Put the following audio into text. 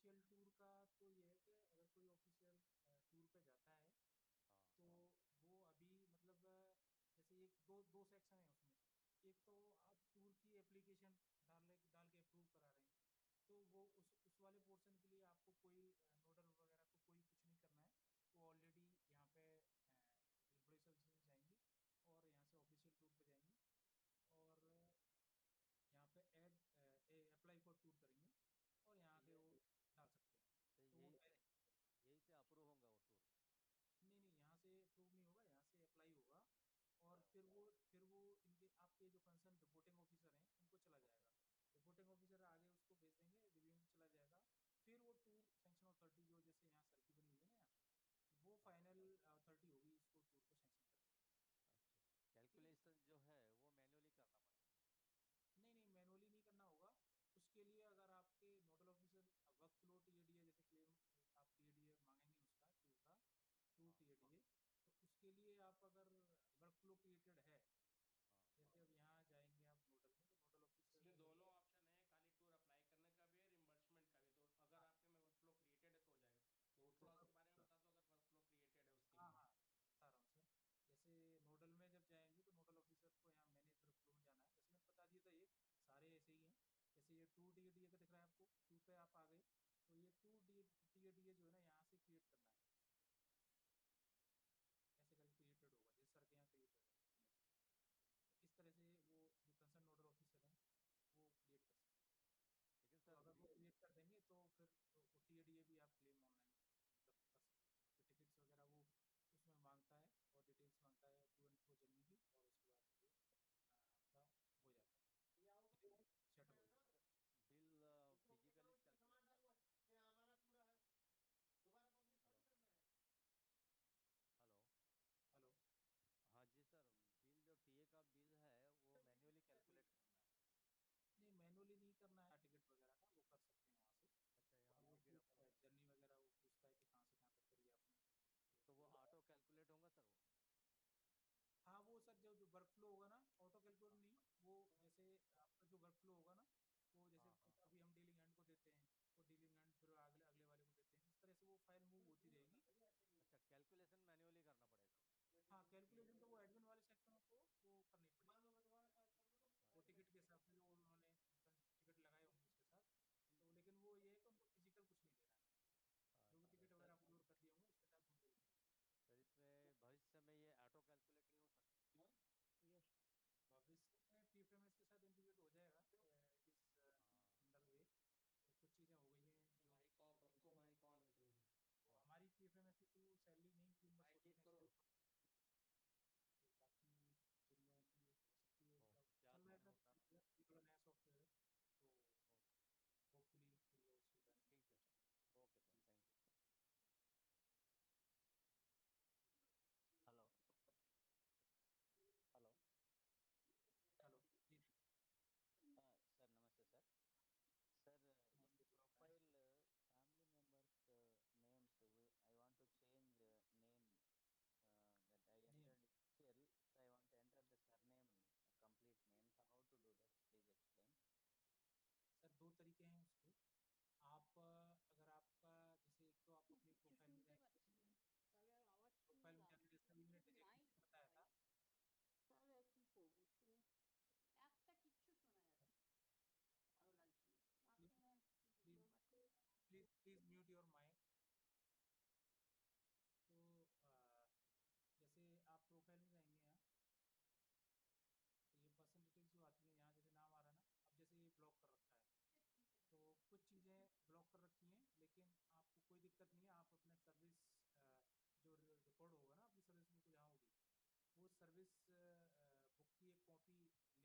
Official tour का तो ये है कि अगर कोई ऑफिशियल टूर पे जाता है हाँ तो वो अभी मतलब जैसे एक दो दो सेक्शन है उसमें। एक तो हाँ आप टूर की एप्लीकेशन डाल के अप्रूव करा रहे हैं, तो वो उस वाले पोर्शन के लिए आपको कोई नोडल वगैरह को कोई कुछ नहीं करना है। वो ऑलरेडी यहाँ पे एम्प्लॉय सर्विसेज में जाएंगी और यहाँ से ऑफिशियल टूर पे जाएंगी और यहाँ पे ऐड अप्लाई फॉर टूर करेंगे और यहाँ के वो डाल सकते हैं। तो तो वो यही से अप्रूव होगा वो टूर। नहीं नहीं, यहाँ से अप्रूव नहीं होगा, यहाँ से अप्लाई होगा और अप्लाई होगा। फिर वो इनके आपके जो कंसर्न रिपोर्टिंग ऑफिसर हैं उनको चला ओके। जाएगा। रिपोर्टिंग ऑफिसर आगे उसको भेज देंगे, रिव्यू में चला जाएगा। फिर वो टूर सैंक्शन अथॉरिटी जो जैसे यहाँ सर की बनी हुई है ना यहाँ, वो हाँ फाइनल अथॉरिटी होगी इसको टूर को सैंक्शन करने की। अच्छा। ठीक है। कैलकुलेशन जो है वो मैन्युअली करना पड़ेगा। नहीं नहीं, मैनुअली नहीं करना होगा। उसके लिए अगर आपके nodal officer work flow TADA जैसे क्लेम आप टीएडीए मांगेंगे उसका टूर का, टूर हाँ टीएडीए, तो उसके लिए आप अगर वर्क फ्लो क्रिएटेड है, हाँ जैसे अब यहाँ जाएंगे आप नोडल में तो नोडल ऑफिसर इसमें दोनों ऑप्शन है, खाली टूर अप्लाई करने का भी है, रिम्बर्समेंट का भी। तो अगर हाँ आपके में वर्कफ्लो क्रिएटेड है तो हो जाएगा। तो तो थोड़ा अब उसके बारे में बता दो, अगर वर्कफ्लो क्रिएटेड है उसके हाँ लिए। हाँ बता रहा हूँ सर। जैसे नोडल में जब जाएंगे तो नोडल ऑफिसर को यहाँ मैनेज वर्क फ्लो में जाना है, जैसे मैंने बता दिया था ये सारे ऐसे ही हैं। जैसे ये to D A D A का दिख रहा है आपको, टू पे आप आ गए तो ये to D A D A जो है ना यहाँ से क्रिएट करना है। ऐसे करके क्रिएटेड होगा जैसे सर के यहाँ क्रिएटेड है इमेज। तो इस तरह से वो जो कंसर्न नोडल ऑफिसर हैं वो क्रिएट कर सकते हैं। लेकिन तो सर अगर वो बिल। क्रिएट कर देंगे तो फिर O T A D A भी आप क्लेम ऑनलाइन मतलब कर सकते हैं। आपके टिकट्स वगैरह वो उसमें मांगता है और डिटेल्स मांगता है टू एंड फ्रो जर्नी की, और उसके बाद फिर वो आपका हो जाता है, सेटल हो जाता है। बिल फिजिकली कैलकुलेट करना है। हेलो। हेलो। हेलो। हाँ जी सर। बिल जो टीए का बिल है वो मैन्युअली कैलकुलेट करना है। नहीं मैनुअली नहीं करना है, टिकट वगैरह का वो कर सकते हैं वहाँ से। अच्छा और यहाँ वो टिकट पूछता अपलोड है कर। जर्नी वगैरह, वो पूछता है कि कहाँ से कहाँ तक करी आपने, तो तो वो वो ऑटो कैलकुलेट होगा सर वो। हाँ वो सर जो जो वर्क फ्लो होगा ना, ऑटो कैलकुलेट हाँ नहीं, वो जैसे आपका जो वर्क फ्लो होगा ना, वो जैसे हाँ हाँ। अभी हम डीलिंग एंड को देते हैं, वो डीलिंग एंड फिर अगले अगले वाले को देते हैं, इस तरह से वो फाइल मूव होती रहेगी। अच्छा कैलकुलेशन मैन्युअली करना पड़ेगा। हाँ कैलकुलेशन तो वो एडमिन वाले सेक्शन में तो वो करनी पड़ेगी, वो अच्छा टिकट के हिसाब से जो उन्होंने टिकट लगाए होंगे उसके साथ। तो लेकिन वो ये है कि उनको फिजिकल कुछ नहीं देना है, जो भी अच्छा टिकट सर। वगैरह अपलोड कर दिए होंगे उसके साथ उनको लिखना सर इसमें भविष्य में ये ऑटो कैलकुलेट नहीं हो सकता। है। भविष्य में पीएफएमएस के साथ इंटीग्रेट हो जाएगा, इट इज हाँ। Under way. तो कुछ चीज़ें हो गई हैं जो माइक ऑफ रखो, माइक ऑन रखो। तो हमारी पीएफएमएस के थ्रू सैलरी नहीं रिइंबर्स माइक होती ठीक है करो। नेक्स्ट। तो बाकी जिन लोगों की हो सकती है उसका ओके क्या चल रहा है सीन होता है ना। सर, ये थोड़ा नया सॉफ्टवेयर है तो ओके। होपफुली विल आल्सो ठीक है benefit. Sir. Okay sir ji sir. Thank you. Hello. Hello. Hello. Ji ji. Sir नमस्ते सर। सर इन नमस्ते जी बताएं। Profile family members names I want to change name that I name entered initial, so I want to enter the surname complete name, so how to do that please explain. Sir दो तरीके हैं उसके। आप अगर आपका जैसे एक तो आप अपनी কিচ্ছু प्रोफाइल में শুনতে जाएंगे, পাচ্ছি না, তাহলে আর আওয়াজ प्रोफाइल में শুনলাম जाके जैसे अभी কিন্তু मैंने যদি নাই डेजिग्नेशन শুনতে बताया পাই था। তাহলে আর কি করবো শুনে? একটা কিচ্ছু শোনা যাচ্ছে না, ভালো লাগছে না। प्लीज মাঝখানে একটু प्लीज ভিডিও পাঠিয়ে please please mute your mic. तो जैसे आप प्रोफाइल में जाएंगे यहाँ, तो ये पर्सनल डिटेल्स जो आती हैं यहाँ जैसे नाम आ रहा है ना, अब जैसे ये ब्लॉक कर रखा है तो कुछ चीज़ें ब्लॉक कर रखी हैं, लेकिन आपको कोई दिक्कत नहीं है। आप अपने सर्विस जो रिकॉर्ड होगा ना आपकी सर्विस बुक जहाँ होगी, वो सर्विस बुक की एक कॉपी